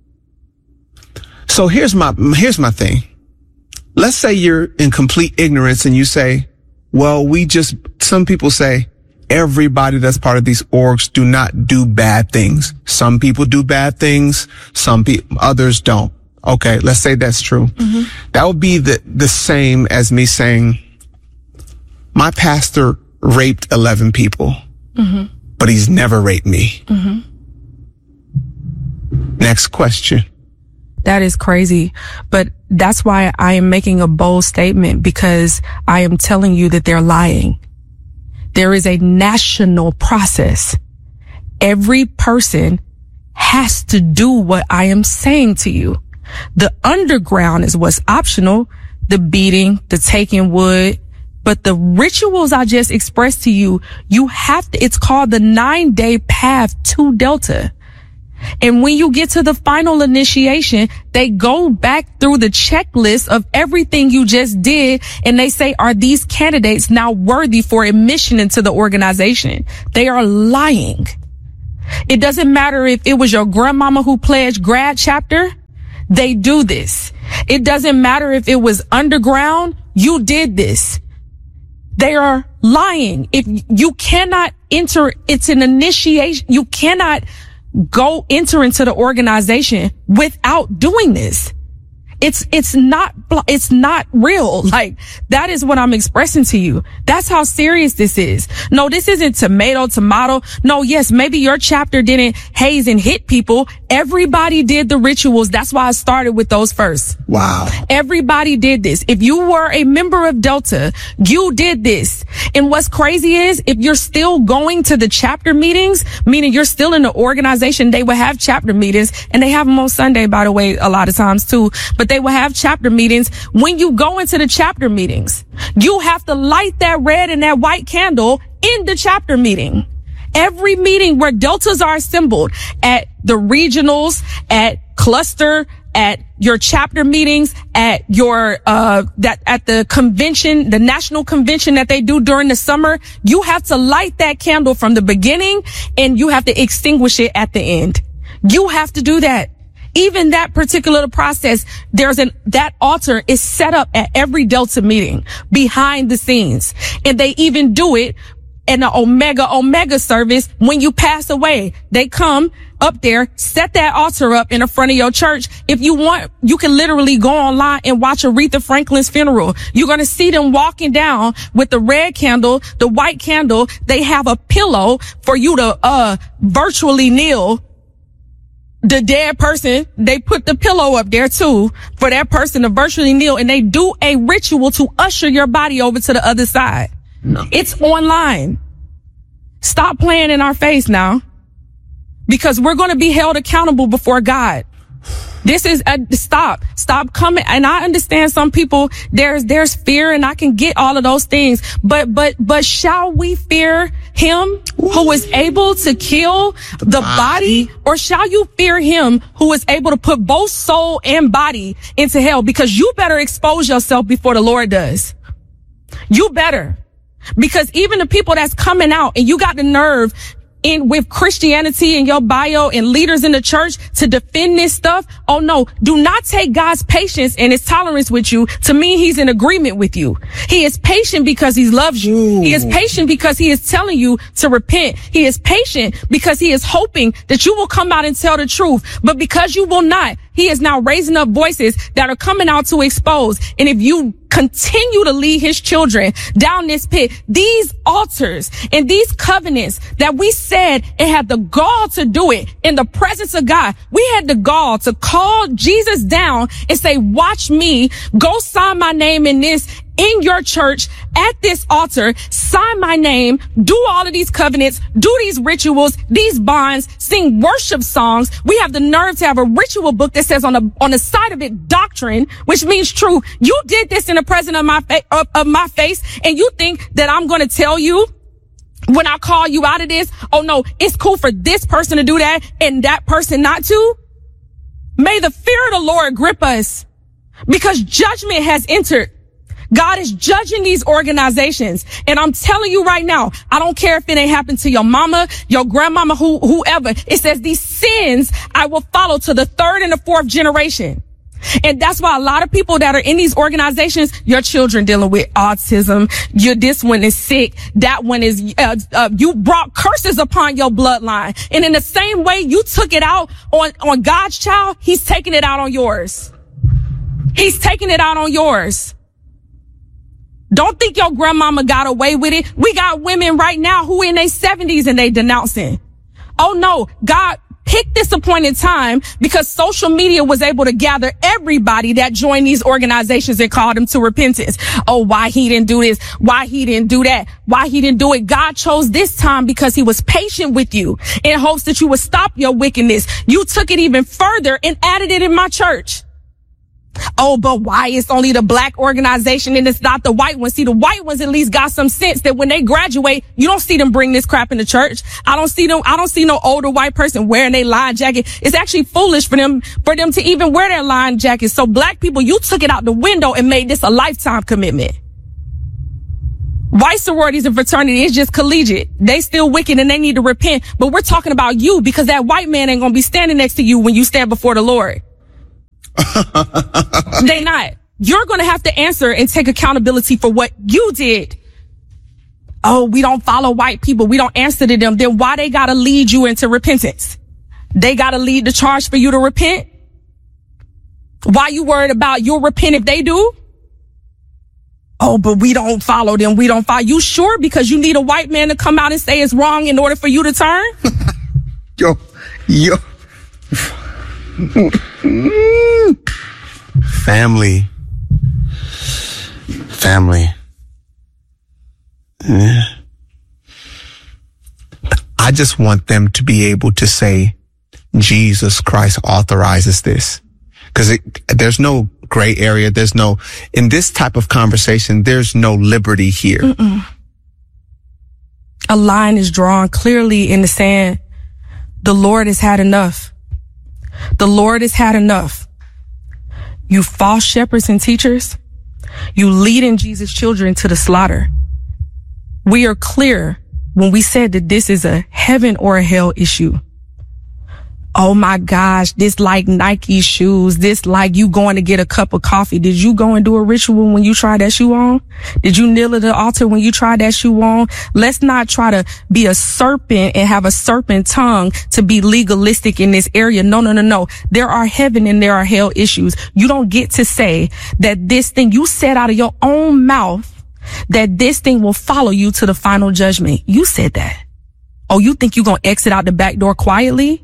So here's my, here's my thing. Let's say you're in complete ignorance and you say, well, we just, some people say everybody that's part of these orgs do not do bad things. Some people do bad things. Some people, others don't. Okay. Let's say that's true. Mm-hmm. That would be the, the same as me saying my pastor raped eleven people. Mm-hmm. But he's never raped me. Mm-hmm. Next question. That is crazy. But that's why I am making a bold statement, because I am telling you that they're lying. There is a national process. Every person has to do what I am saying to you. The underground is what's optional. The beating, the taking wood, But the rituals I just expressed to you, you have to, it's called the nine day path to Delta. And when you get to the final initiation, they go back through the checklist of everything you just did. And they say, are these candidates now worthy for admission into the organization? They are lying. It doesn't matter if it was your grandmama who pledged grad chapter. They do this. It doesn't matter if it was underground. You did this. They are lying. If you cannot enter, it's an initiation. You cannot go enter into the organization without doing this. It's, it's not, it's not real. Like, that is what I'm expressing to you. That's how serious this is. No, this isn't tomato, tomato. No, yes, maybe your chapter didn't haze and hit people. Everybody did the rituals. That's why I started with those first. Wow. Everybody did this. If you were a member of Delta, you did this. And what's crazy is if you're still going to the chapter meetings, meaning you're still in the organization, they will have chapter meetings, and they have them on Sunday, by the way, a lot of times too. But they will have chapter meetings. When you go into the chapter meetings, you have to light that red and that white candle in the chapter meeting. Every meeting where deltas are assembled, at the regionals, at cluster, at your chapter meetings, at your, uh, that, at the convention, the national convention that they do during the summer, you have to light that candle from the beginning and you have to extinguish it at the end. You have to do that. Even that particular process, there's an, that altar is set up at every Delta meeting behind the scenes. And they even do it in the Omega Omega service. When you pass away, they come up there, set that altar up in the front of your church. If you want, you can literally go online and watch Aretha Franklin's funeral. You're going to see them walking down with the red candle, the white candle. They have a pillow for you to, uh, virtually kneel. The dead person, they put the pillow up there too for that person to virtually kneel, and they do a ritual to usher your body over to the other side. No. It's online. Stop playing in our face now, because we're going to be held accountable before God. This is a stop, stop coming. And I understand some people, there's, there's fear, and I can get all of those things, but, but, but shall we fear him who is able to kill the body, or shall you fear him who is able to put both soul and body into hell? Because you better expose yourself before the Lord does. You better, because even the people that's coming out, and you got the nerve in with Christianity in your bio and leaders in the church to defend this stuff. Oh no, do not take God's patience and his tolerance with you to mean he's in agreement with you. He is patient because he loves you. Ooh. He is patient because he is telling you to repent. He is patient because he is hoping that you will come out and tell the truth. But because you will not, he is now raising up voices that are coming out to expose. And if you continue to lead his children down this pit, these altars and these covenants that we said and had the gall to do it in the presence of God, we had the gall to call Jesus down and say, watch me, go sign my name in this, in your church, at this altar, sign my name, do all of these covenants, do these rituals, these bonds, sing worship songs. We have the nerve to have a ritual book that says on the, on the side of it, doctrine, which means true. You did this in the presence of my, fa- of, of my face, and you think that I'm going to tell you when I call you out of this, oh no, it's cool for this person to do that and that person not to? May the fear of the Lord grip us, because judgment has entered. God is judging these organizations. And I'm telling you right now, I don't care if it ain't happened to your mama, your grandmama, who, whoever. It says these sins I will follow to the third and the fourth generation. And that's why a lot of people that are in these organizations, your children dealing with autism, your, this one is sick, that one is, uh, uh, you brought curses upon your bloodline. And in the same way you took it out on, on God's child, he's taking it out on yours. He's taking it out on yours. Don't think your grandmama got away with it. We got women right now who in their seventies and they denouncing. Oh no, God picked this appointed time because social media was able to gather everybody that joined these organizations and called them to repentance. Oh, why he didn't do this? Why he didn't do that? Why he didn't do it? God chose this time because he was patient with you in hopes that you would stop your wickedness. You took it even further and added it in my church. Oh, but why it's only the black organization and it's not the white ones? See, the white ones at least got some sense that when they graduate, you don't see them bring this crap into church. I don't see them. I don't see no older white person wearing their line jacket. It's actually foolish for them, for them to even wear their line jacket. So black people, you took it out the window and made this a lifetime commitment. White sororities and fraternity is just collegiate. They still wicked and they need to repent. But we're talking about you because that white man ain't going to be standing next to you when you stand before the Lord. They not. You're going to have to answer and take accountability for what you did. Oh, we don't follow white people. We don't answer to them. Then why they got to lead you into repentance? They got to lead the charge for you to repent. Why you worried about you'll repent if they do? Oh, but we don't follow them. We don't follow. You sure? Because you need a white man to come out and say it's wrong in order for you to turn? yo, yo. Family. Family. Yeah. I just want them to be able to say, Jesus Christ authorizes this. Because there's no gray area. There's no, in this type of conversation, there's no liberty here. Mm-mm. A line is drawn clearly in the sand. The Lord has had enough. The Lord has had enough. You false shepherds and teachers, you leading Jesus' children to the slaughter. We are clear when we said that this is a heaven or a hell issue. Oh my gosh, this like Nike shoes, this like you going to get a cup of coffee. Did you go and do a ritual when you tried that shoe on? Did you kneel at the altar when you tried that shoe on? Let's not try to be a serpent and have a serpent tongue to be legalistic in this area. No, no, no, no. There are heaven and there are hell issues. You don't get to say that this thing you said out of your own mouth, that this thing will follow you to the final judgment. You said that. Oh, you think you're going to exit out the back door quietly?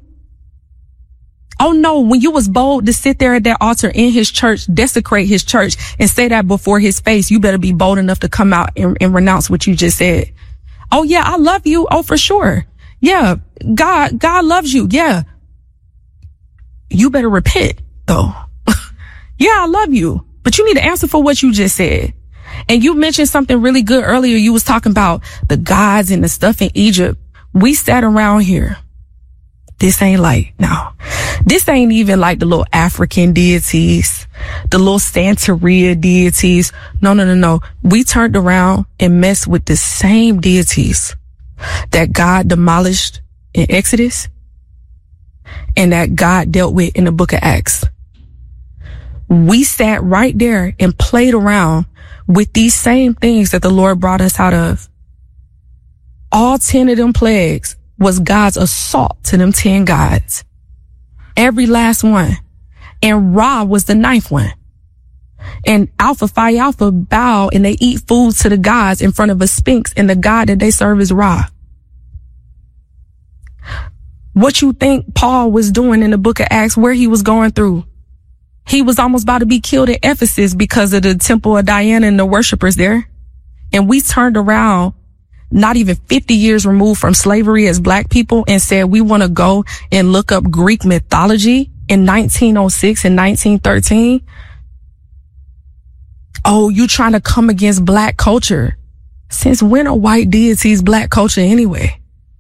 Oh no, when you was bold to sit there at that altar in his church, desecrate his church and say that before his face, you better be bold enough to come out and, and renounce what you just said. Oh yeah, I love you. Oh, for sure. Yeah. God, God loves you. Yeah. You better repent though. Yeah, I love you, but you need to answer for what you just said. And you mentioned something really good earlier. You was talking about the gods and the stuff in Egypt. We sat around here. This ain't like, no, this ain't even like the little African deities, the little Santeria deities. No, no, no, no. We turned around and messed with the same deities that God demolished in Exodus and that God dealt with in the book of Acts. We sat right there and played around with these same things that the Lord brought us out of. All ten of them plagues was God's assault to them ten gods. Every last one. And Ra was the ninth one. And Alpha Phi Alpha bow and they eat food to the gods in front of a sphinx, and the god that they serve is Ra. What you think Paul was doing in the book of Acts, where he was going through? He was almost about to be killed at Ephesus because of the temple of Diana and the worshipers there. And we turned around not even fifty years removed from slavery as black people and said we want to go and look up Greek mythology in nineteen oh six and nineteen thirteen. Oh, you trying to come against black culture? Since when are white deities black culture anyway?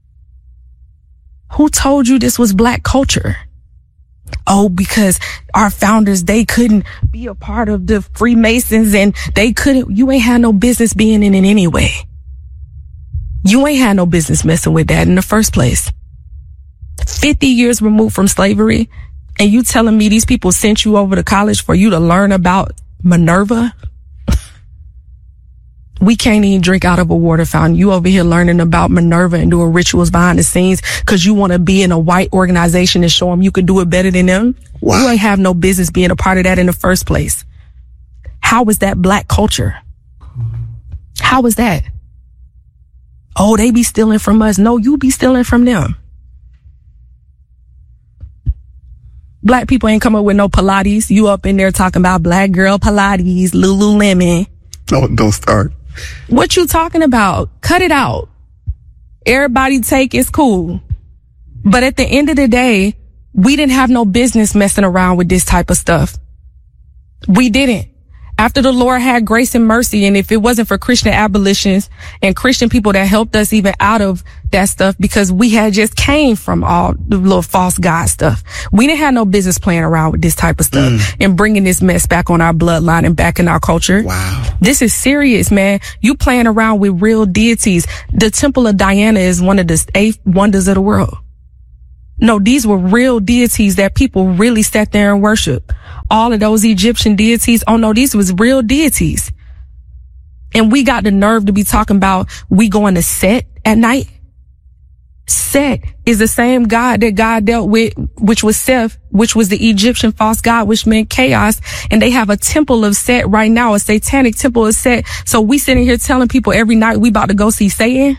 Who told you this was black culture? Oh, because our founders, they couldn't be a part of the Freemasons and they couldn't, you ain't had no business being in it anyway. You ain't had no business messing with that in the first place. fifty years removed from slavery, and you telling me these people sent you over to college for you to learn about Minerva? We can't even drink out of a water fountain. You over here learning about Minerva and doing rituals behind the scenes because you want to be in a white organization and show them you could do it better than them. What? You ain't have no business being a part of that in the first place. How is that black culture? How is that? Oh, they be stealing from us. No, you be stealing from them. Black people ain't come up with no Pilates. You up in there talking about black girl Pilates, Lululemon. No, don't start. What you talking about? Cut it out. Everybody take is cool. But at the end of the day, we didn't have no business messing around with this type of stuff. We didn't. After the Lord had grace and mercy, and if it wasn't for Christian abolitionists and Christian people that helped us even out of that stuff, because we had just came from all the little false God stuff. We didn't have no business playing around with this type of stuff mm. and bringing this mess back on our bloodline and back in our culture. Wow. This is serious, man. You playing around with real deities. The Temple of Diana is one of the eight wonders of the world. No, these were real deities that people really sat there and worship. All of those Egyptian deities, oh no, these was real deities. And we got the nerve to be talking about we going to Set at night. Set is the same God that God dealt with, which was Seth, which was the Egyptian false god, which meant chaos. And they have a temple of Set right now, a satanic temple of Set. So we sitting here telling people every night we about to go see Satan.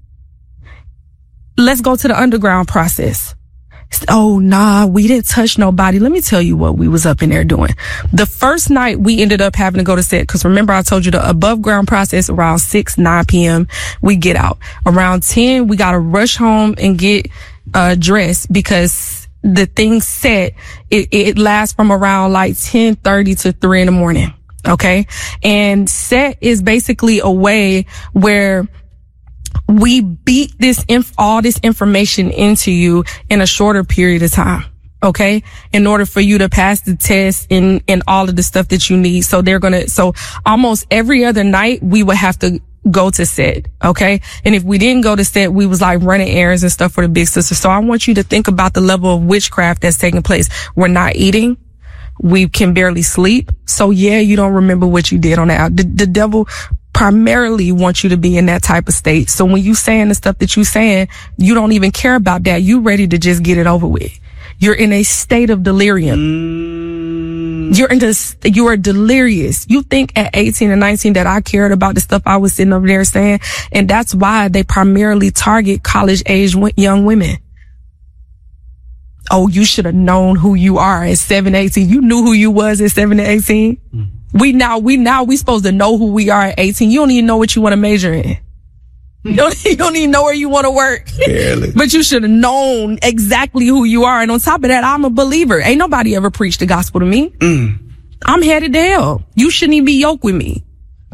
Let's go to the underground process. Oh, nah, we didn't touch nobody. Let me tell you what we was up in there doing. The first night we ended up having to go to Set, because remember I told you the above ground process around six, nine p.m. we get out. Around ten, we got to rush home and get uh dressed, because the thing Set, it, it lasts from around like ten thirty to three in the morning. Okay. And Set is basically a way where we beat this inf- all this information into you in a shorter period of time. Okay. In order for you to pass the test and, and all of the stuff that you need. So they're going to, so almost every other night we would have to go to Set. Okay. And if we didn't go to Set, we was like running errands and stuff for the big sister. So I want you to think about the level of witchcraft that's taking place. We're not eating. We can barely sleep. So yeah, you don't remember what you did on that. The, the devil primarily want you to be in that type of state. So when you saying the stuff that you saying, you don't even care about that. You ready to just get it over with. You're in a state of delirium. Mm. You're in this, you are delirious. You think at eighteen and nineteen that I cared about the stuff I was sitting over there saying. And that's why they primarily target college age young women. Oh, you should have known who you are at seven, eighteen. You knew who you was at seven and eighteen. Mm. We now, we now, we supposed to know who we are at eighteen. You don't even know what you want to major in. You don't, you don't even know where you want to work. Barely. But you should have known exactly who you are. And on top of that, I'm a believer. Ain't nobody ever preached the gospel to me. Mm. I'm headed to hell. You shouldn't even be yoked with me.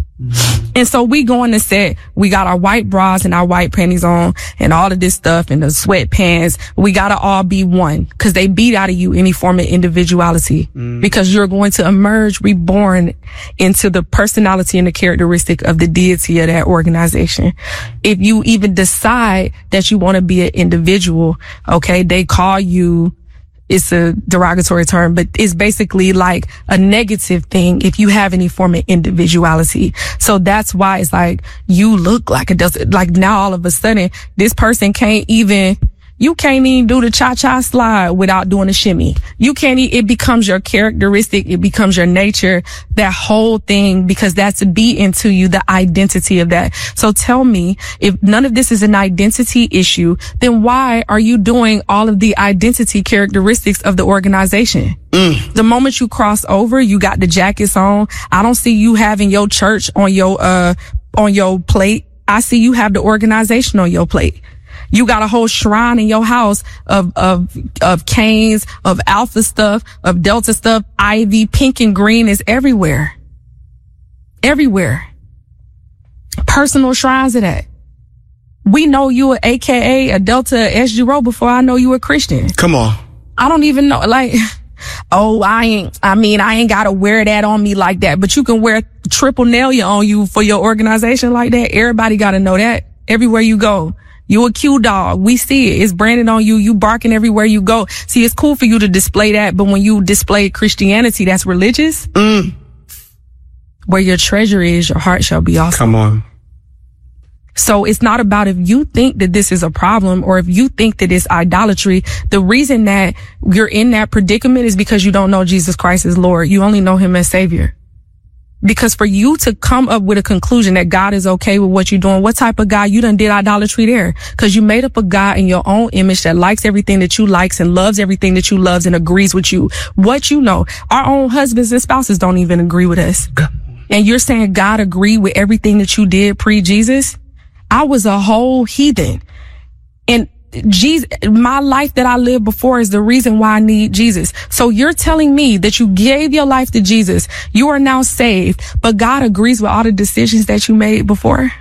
And so we going to Set. We got our white bras and our white panties on and all of this stuff and the sweatpants. We got to all be one, because they beat out of you any form of individuality, mm. because you're going to emerge reborn into the personality and the characteristic of the deity of that organization. If you even decide that you want to be an individual, okay, they call you, it's a derogatory term, but it's basically like a negative thing if you have any form of individuality. So that's why it's like you look like it does. Like now all of a sudden this person can't even, you can't even do the cha-cha slide without doing a shimmy. You can't, e- it becomes your characteristic. It becomes your nature, that whole thing, because that's beat into you, the identity of that. So tell me, if none of this is an identity issue, then why are you doing all of the identity characteristics of the organization? Mm. The moment you cross over, you got the jackets on. I don't see you having your church on your, uh, on your plate. I see you have the organization on your plate. You got a whole shrine in your house of, of, of Canes, of Alpha stuff, of Delta stuff. Ivy, pink and green is everywhere. Everywhere. Personal shrines of that. We know you a A K A, a Delta, a S G R O before I know you a Christian. Come on. I don't even know, like, oh, I ain't, I mean, I ain't gotta wear that on me like that, but you can wear triple nail on you for your organization like that. Everybody gotta know that everywhere you go. You a Q dog. We see it. It's branded on you. You barking everywhere you go. See, it's cool for you to display that, but when you display Christianity, that's religious. Mm. Where your treasure is, your heart shall be also. Come on. So it's not about if you think that this is a problem or if you think that it's idolatry. The reason that you're in that predicament is because you don't know Jesus Christ as Lord. You only know him as Savior. Because for you to come up with a conclusion that God is okay with what you're doing, what type of God you done did idolatry there? Because you made up a God in your own image that likes everything that you likes and loves everything that you loves and agrees with you. What you know, our own husbands and spouses don't even agree with us. And you're saying God agreed with everything that you did pre-Jesus? I was a whole heathen. And Jesus, my life that I lived before is the reason why I need Jesus. So you're telling me that you gave your life to Jesus. You are now saved, but God agrees with all the decisions that you made before.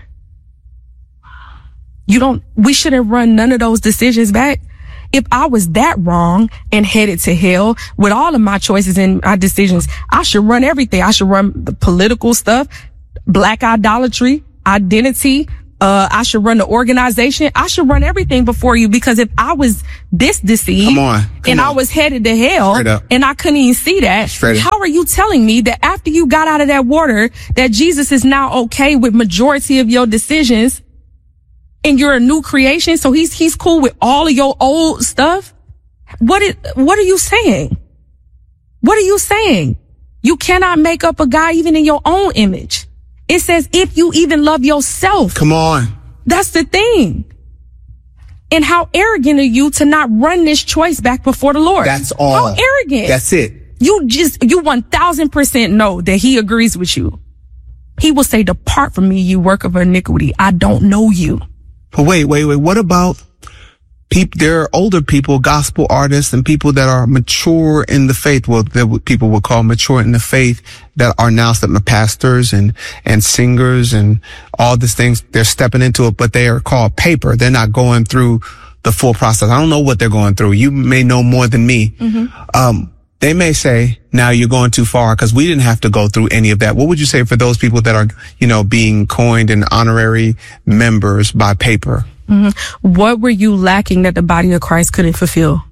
You don't, we shouldn't run none of those decisions back. If I was that wrong and headed to hell with all of my choices and my decisions, I should run everything. I should run the political stuff, black idolatry, identity. Uh, I should run the organization. I should run everything before you, because if I was this deceived come on, come and on. I was headed to hell and I couldn't even see that, how are you telling me that after you got out of that water that Jesus is now okay with majority of your decisions and you're a new creation? So he's, he's cool with all of your old stuff. What is, what are you saying? What are you saying? You cannot make up a guy even in your own image. It says, if you even love yourself. Come on. That's the thing. And how arrogant are you to not run this choice back before the Lord? That's all. How arrogant. That's it. You just, you one thousand percent know that he agrees with you. He will say, depart from me, you work of iniquity. I don't know you. But wait, wait, wait. What about people? There are older people, gospel artists, and people that are mature in the faith. Well, that what people would call mature in the faith, that are now some pastors and, and singers and all these things. They're stepping into it, but they are called paper. They're not going through the full process. I don't know what they're going through. You may know more than me. Mm-hmm. Um, they may say, now you're going too far, because we didn't have to go through any of that. What would you say for those people that are, you know, being coined and honorary members by paper? Mm-hmm. What were you lacking that the body of Christ couldn't fulfill?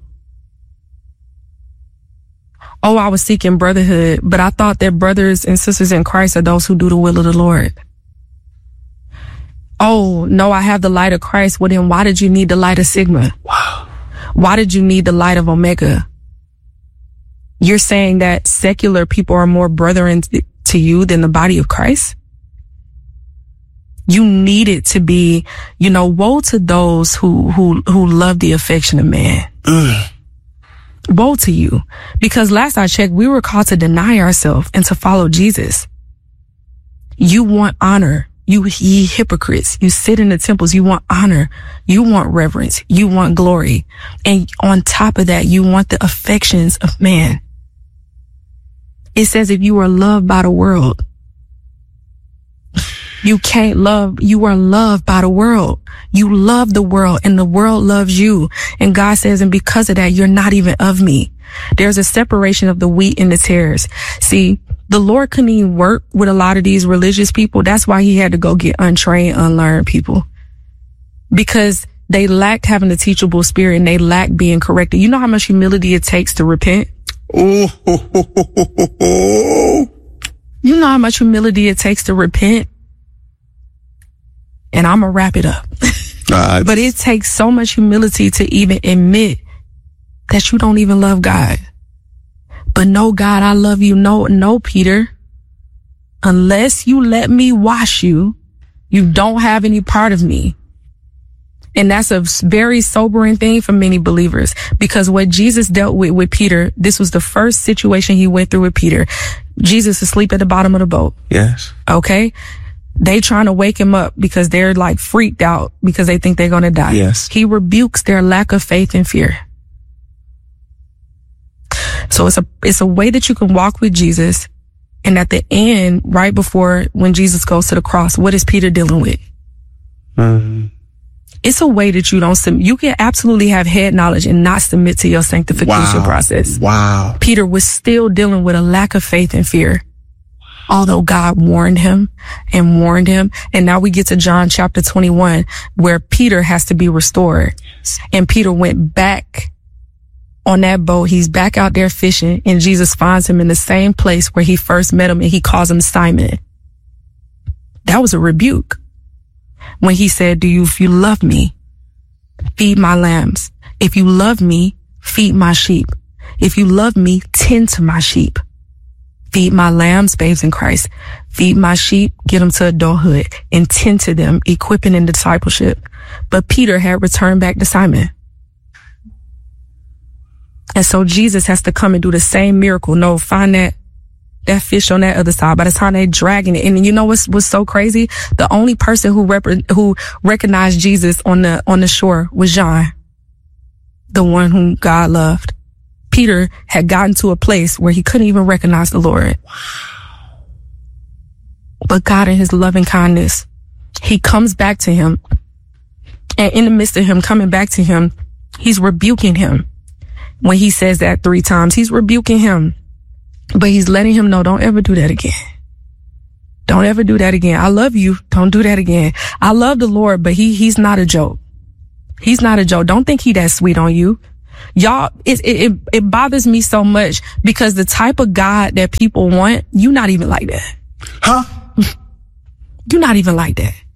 Oh, I was seeking brotherhood, but I thought that brothers and sisters in Christ are those who do the will of the Lord. Oh, no, I have the light of Christ. Well, then why did you need the light of Sigma? Wow. Why did you need the light of Omega? You're saying that secular people are more brethren to you than the body of Christ? You need it to be, you know, woe to those who, who, who love the affection of man. Ugh. Woe to you. Because last I checked, we were called to deny ourselves and to follow Jesus. You want honor. You ye hypocrites. You sit in the temples. You want honor. You want reverence. You want glory. And on top of that, you want the affections of man. It says if you are loved by the world, you can't love, you are loved by the world. You love the world and the world loves you. And God says, and because of that, you're not even of me. There's a separation of the wheat and the tares. See, the Lord couldn't even work with a lot of these religious people. That's why he had to go get untrained, unlearned people, because they lacked having a teachable spirit and they lacked being corrected. You know how much humility it takes to repent? Oh, you know how much humility it takes to repent? And I'm going to wrap it up. Uh, but it takes so much humility to even admit that you don't even love God. But no, God, I love you. No, no, Peter. Unless you let me wash you, you don't have any part of me. And that's a very sobering thing for many believers, because what Jesus dealt with with Peter, this was the first situation he went through with Peter. Jesus is asleep at the bottom of the boat. Yes. Okay. They trying to wake him up because they're like freaked out because they think they're going to die. Yes. He rebukes their lack of faith and fear. So it's a, it's a way that you can walk with Jesus. And at the end, right before when Jesus goes to the cross, what is Peter dealing with? Mm-hmm. It's a way that you don't, sub- you can absolutely have head knowledge and not submit to your sanctification wow. process. Wow. Peter was still dealing with a lack of faith and fear, although God warned him and warned him. And now we get to John chapter twenty-one, where Peter has to be restored. And Peter went back on that boat. He's back out there fishing, and Jesus finds him in the same place where he first met him, and he calls him Simon. That was a rebuke. When he said, do you, if you love me, feed my lambs. If you love me, feed my sheep. If you love me, tend to my sheep. Feed my lambs, babes in Christ. Feed my sheep, get them to adulthood, and tend to them, equipping in discipleship. But Peter had returned back to Simon. And so Jesus has to come and do the same miracle. No, find that, that fish on that other side. By the time they dragging it, and you know what's, what's so crazy? The only person who rep- who recognized Jesus on the, on the shore was John. the one whom God loved. Peter had gotten to a place where he couldn't even recognize the Lord. Wow. But God, in his loving kindness, he comes back to him. And in the midst of him coming back to him, he's rebuking him. When he says that three times, he's rebuking him. But he's letting him know, don't ever do that again. Don't ever do that again. I love you. Don't do that again. I love the Lord, but he, he's not a joke. He's not a joke. Don't think he that sweet on you. Y'all, it, it, it bothers me so much because the type of God that people want, you're not even like that. Huh? You're not even like that.